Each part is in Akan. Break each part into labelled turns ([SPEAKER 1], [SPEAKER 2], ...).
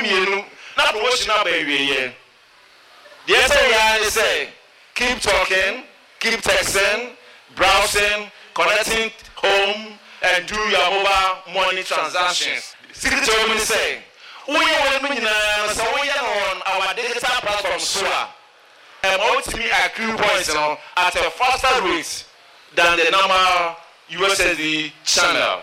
[SPEAKER 1] mienu na promotion abawiye the say keep talking, keep texting, browsing, connecting home and do your mobile money transactions. Secretary say we are on our digital platform SUA and ultimately accrue points at a faster rate than the normal USSD channel.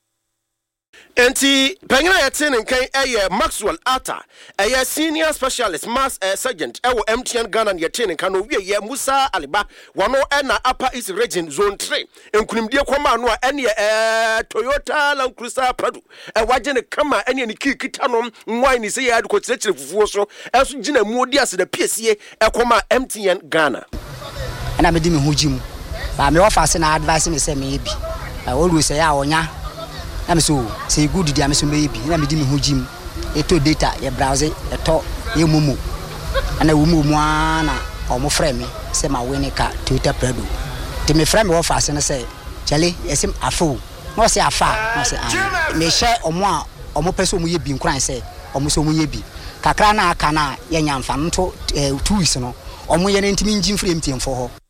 [SPEAKER 2] Enti pengina yatin nkan Maxwell Atta senior specialist mass sergeant MTN Ghana yatin nkan no wie Musa Aliba wano na Upper East Region Zone 3 enkunimdie kwama no Toyota Land Cruiser Prado waje ne kama ene ne kikita no nwan ni se ya de kotirechire fufuo so eso gina muodi ase da piesie kwama MTN Ghana
[SPEAKER 3] ana medi me hojim ba me offer se na advice me se me bi always say ya onya I'm so say good dia me so maybe na me di me hojim eto data ye browse eto ye mumu ana wo mumu ana o mo frɛ me say ma win ka Toyota Prado te me frɛ me wo fa se na say chale yesim afo no say afa no say me share omo a omo pese omo ye bi nkran say omo so omo ye bi kakra na aka na ye nyamfa nto 2 weeks no omo ye ne ntimi ngin frɛ mtiem fo ho.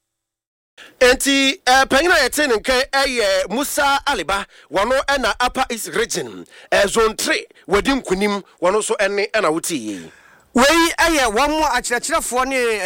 [SPEAKER 2] Enti pengina yatin nkan Musa Aliba wano na Upper East Region Zone 3 wadim kunim wano so na wuti
[SPEAKER 4] wei wamo akyerɛkyerɛfoɔ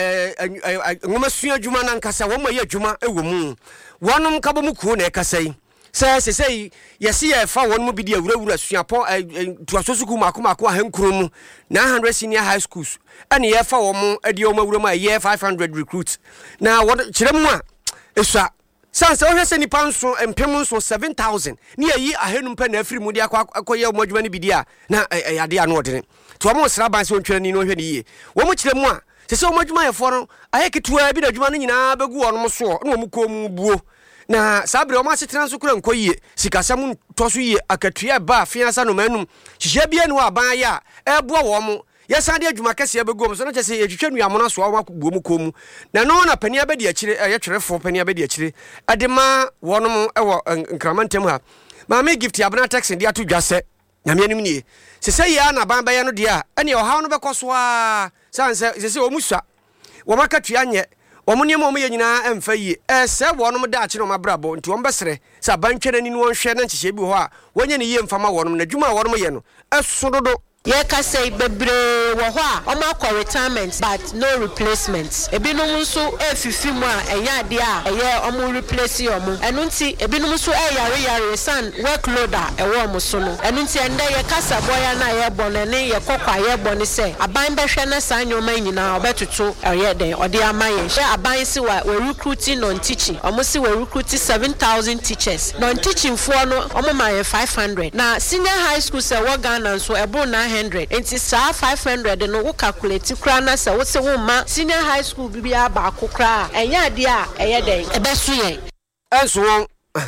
[SPEAKER 4] ne ngomasua adwuma na nkasa wamo yɛ adwuma mu wonom ka bomu kuo na ɛkasai sɛ yɛsi yɛ fa wonom bi di awurawura suapɔ tuasosuku makomako ahankuro mu 900 senior high schools ɛne yɛfa wɔn adi wɔn awuram a yɛ 500 recruits na wɔn kyerɛ mu a esua sanse ohwe se nipa nso empem nso 7000 ne yi ahenum pa na afiri mu de akoyɛ wɔn adwuma ne bi dia na ade ano ɔdene to wɔn sra ban se ontwere ni no hwɛ ne yie wɔn kyerɛ mu a sɛ wɔn adwuma yɛ fo no ayɛ ketewa bi da adwuma no nyinaa begu wɔn so na wɔn kɔ mu buo na sabre wɔn asetena nso kura nkɔ yie sikasɛm ntɔ so yie akatua ba afiasa no manum hyehyɛ bia ne wɔ aban ya ɛboa wɔn yɛsan de adwuma kɛse abegom so no kyɛ sɛ yɛtwitwa nuamono so wɔn akɔbuo mu kɔ mu na no na pania bɛdi akyire yɛtwerɛfo pania bɛdi akyire ade ma wɔnom ɛwɔ nkramantam ha maame gift abena taxi de ato dwa sɛ nyame anim nie sɛ yɛ na ban bɛyɛ no de a ɛne ɔhaw no bɛkɔ so a sanse sɛ wɔn musua wɔn akatua nyɛ wɔn nneɛma wɔn yɛ nyinaa ɛmfa yie sɛ wɔnom da akyire wɔn abrabɔ nti wɔn bɛsrɛ sɛ abantwɛ n'ani no wɔnhwɛ na nhyehyɛ bi hɔ a wɔnyɛ ne yie mfama wɔnom na adwuma a wɔnom yɛ no ɛso dodo.
[SPEAKER 5] Yeka say bebre wo ho a omo akọ retirement but no replacement. Ebinom nso efifi mu a eya ade a eye omo replace omo. Enu nti ebinom nso yare san workload a ewo omo so no. Enu nti ende ye kasa boya na ye bone ne ye kokwa ye bone se aban behwe na san nyoma nyina obetutu eye den ode amaye. She aban si wa recruiting non teaching. Omo si we recruiting 7000 teachers. Non teaching for no omo ma 500. Na senior high school se wo Ghana nso ebo na 100 enti sa 500 no wo calculate kra na se wo se wo ma senior high school bibia ba akokra enya ade a eye den ebeso ye
[SPEAKER 4] enso won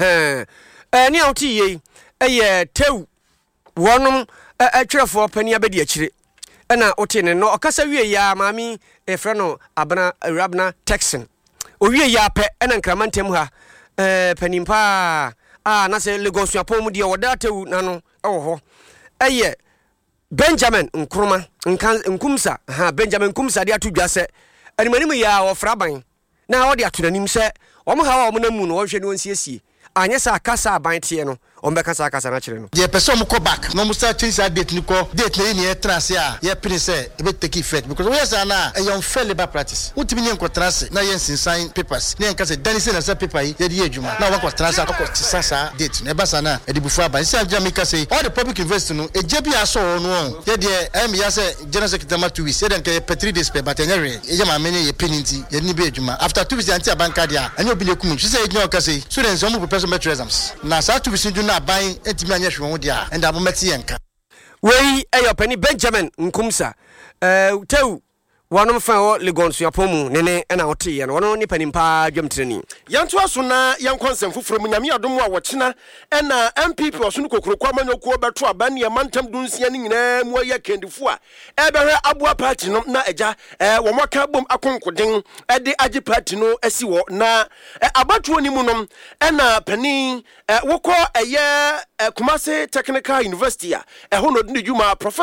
[SPEAKER 4] ni awti ye eye tew wonom atwerefo pani abedi akire na ote ne no okasa wie ya maami efre no abana awrabna Texan o wie ya pe na nkramantem ha panimpa na se Lagos apom de woda tew na no ewo ho eye Benjamin Nkumsa Benjamin Nkumsa de atu dwase animanim ya ofraban na wo de atonanim se omo ha wo namu no wo hwe ne wonsiesie anya sa akasa aban tie no ombekasa akasa na kire no
[SPEAKER 6] ye person mo ko back no mo start change that date ni ko date na ni e trase a ye pin say e be take effect because we say na e yon fair labor practice utimi ni enko trase na ye sign papers ni enka say dani say na say paper ye de adwuma na wo ko trase akoko sasa date na e ba sa na e de bufu aban say Jamaica say all the public university no e je bia so no ye de ya say general secretary ma 2 weeks ye den ke petri days pe but enye ye ma many ye peninti ye ni be adwuma after 2 weeks anti abanka dia enye obi le kum she say enye o ka say students omo prepare metro exams na sa 2 weeks na ban etimi anya hwe ho dia and abomati yenka
[SPEAKER 4] wei eyopani Benjamin Nkumsa tew wonom fa wo Lagos apomu nene na wote ye no wono ni panimpa dwamtreni
[SPEAKER 2] yanto aso na yankonsem foforo mu nyame adom a wokyena na MPP oso no kokrokwa manyokuo beto aban ye mantam dunsia ni nyina mu aye kendifo a ebehwe aboa party no na eja wo moka bom akonkoden de age party no asi wo na abatuo ni mu no na pani wokọ eye Kumasi Technical University a ho no de dwuma